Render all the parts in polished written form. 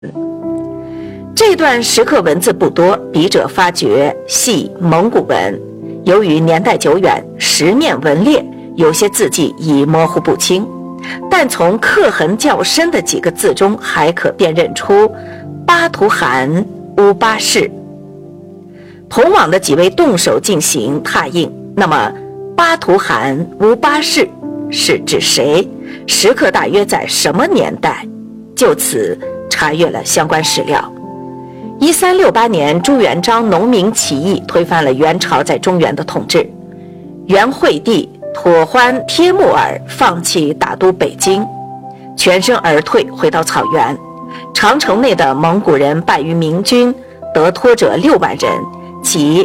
这段石刻文字不多，笔者发觉系蒙古文，由于年代久远，石面纹裂，有些字迹已模糊不清，但从刻痕较深的几个字中还可辨认出巴图汗乌巴氏。同往的几位动手进行拓印，那么巴图汗乌巴氏是指谁？石刻大约在什么年代？就此查阅了相关史料。1368年，朱元璋农民起义推翻了元朝在中原的统治，元惠帝妥欢帖木儿放弃打都北京，全身而退，回到草原。长城内的蒙古人败于明军，得脱者6万人，其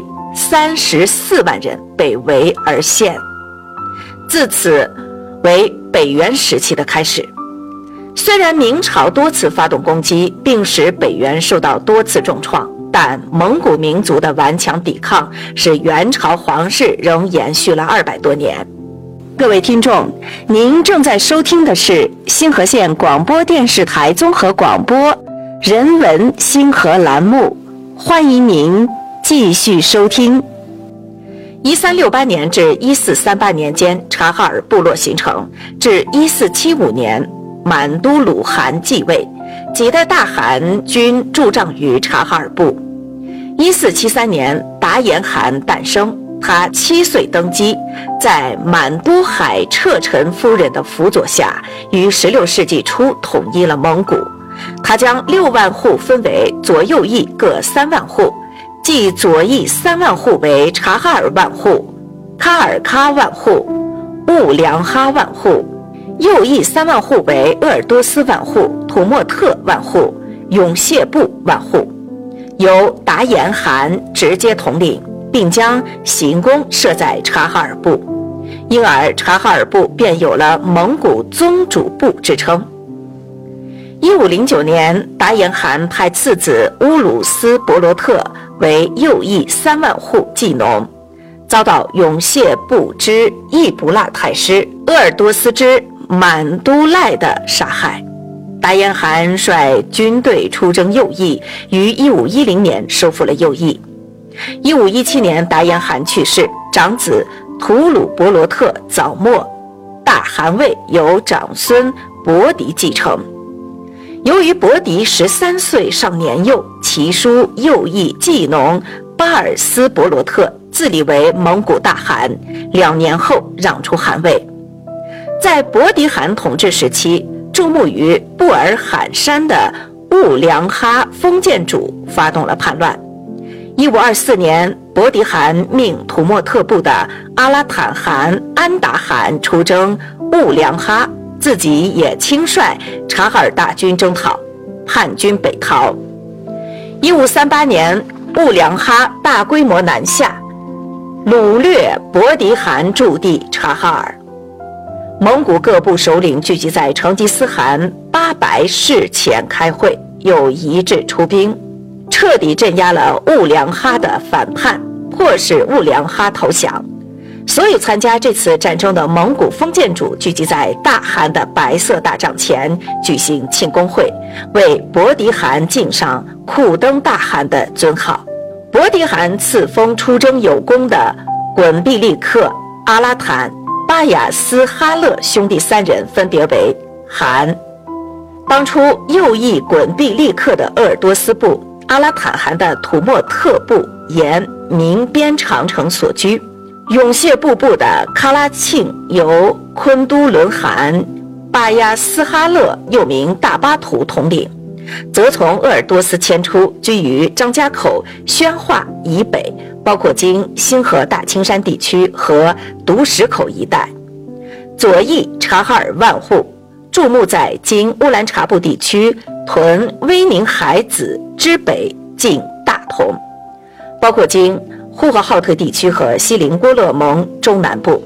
34万人被围而陷。自此为北元时期的开始。虽然明朝多次发动攻击，并使北元受到多次重创，但蒙古民族的顽强抵抗使元朝皇室仍延续了200多年。各位听众，您正在收听的是星河县广播电视台综合广播人文星河栏目，欢迎您继续收听。1368年至1438年间，察哈尔部落形成，至1475年满都鲁汗继位，几代大汗均驻帐于察哈尔部。1473年，达延汗诞生，他7岁登基，在满都海彻臣夫人的辅佐下，于16世纪初统一了蒙古。他将6万户分为左右翼各3万户，即左翼3万户为察哈尔万户、喀尔喀万户、兀良哈万户，右翼3万户为鄂尔多斯万户、土默特万户、永谢部万户，由达延汗直接统领，并将行宫设在察哈尔部，因而察哈尔部便有了蒙古宗主部之称。1509年，达延汗派次子乌鲁斯伯罗特为右翼3万户祭农，遭到永谢部之易卜拉太师、鄂尔多斯之满都赖的杀害。达延汗率军队出征右翼，于1510年收复了右翼。1517年，达延汗去世，长子吐鲁伯罗特早没，大汗位由长孙伯迪继承。由于伯迪13岁尚年幼，其叔右翼祭农巴尔斯伯罗特自立为蒙古大汗，2年后让出汗位。在伯迪汗统治时期，驻牧于布尔罕山的兀良哈封建主发动了叛乱。1524年，伯迪汗命土默特部的阿拉坦汗安达汗出征兀良哈，自己也亲率察哈尔大军征讨，叛军北逃。1538年，兀良哈大规模南下，掳掠伯迪汗驻地察哈尔。蒙古各部首领聚集在成吉思汗800室前开会，又一致出兵，彻底镇压了兀良哈的反叛，迫使兀良哈投降。所有参加这次战争的蒙古封建主聚集在大汗的白色大帐前举行庆功会，为伯迪汗敬上库登大汗的尊号。伯迪汗赐封出征有功的滚毕利克、阿拉坦、巴雅斯哈勒兄弟3人分别为汗。当初右翼滚毕利克的鄂尔多斯部、阿拉坦汗的土默特部沿明边长城所居，永谢部的喀拉庆由昆都伦汗巴亚斯哈勒又名大巴图统领，则从鄂尔多斯迁出，居于张家口宣化以北，包括今星河大青山地区和独石口一带。左翼察哈尔万户驻牧在今乌兰察布地区屯威宁海子之北近大同，包括今呼和浩特地区和锡林郭勒盟中南部。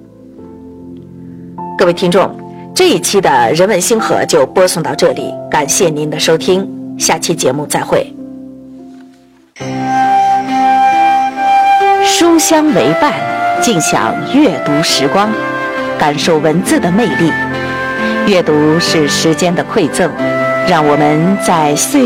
各位听众，这一期的人文星河就播送到这里，感谢您的收听，下期节目再会。书香为伴，尽享阅读时光，感受文字的魅力。阅读是时间的馈赠， 让我们在岁